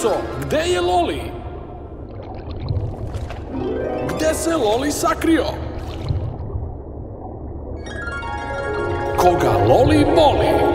Aliso, gde je Loli? Gde se Loli sakrio? Koga Loli moli?